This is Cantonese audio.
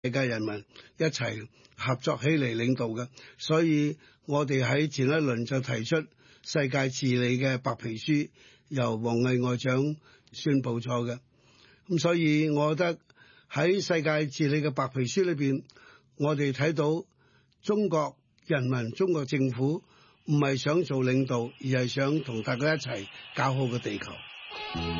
世界人民一齊合作起嚟領導嘅。所以我哋喺前一輪就提出世界治理嘅白皮書，由王毅外長宣佈咗嘅。咁所以我覺得喺世界治理嘅白皮書裏邊，我哋睇到中國人民、中國政府唔係想做領導，而係想同大家一齊搞好個地球。